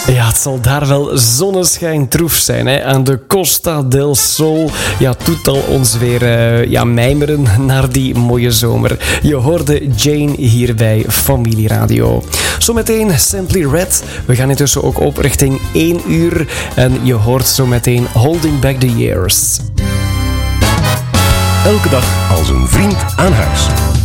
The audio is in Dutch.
Ja, het zal daar wel zonneschijn troef zijn, hè? Aan de Costa del Sol. Ja, doet al ons weer mijmeren naar die mooie zomer. Je hoorde Jane hier bij Familie Radio. Zometeen Simply Red. We gaan intussen ook op richting 1 uur. En je hoort zometeen Holding Back the Years. Elke dag als een vriend aan huis.